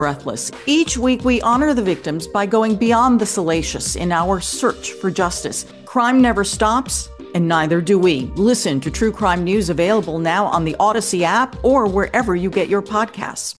Breathless. Each week, we honor the victims by going beyond the salacious in our search for justice. Crime never stops, and neither do we. Listen to True Crime News, available now on the Odyssey app or wherever you get your podcasts.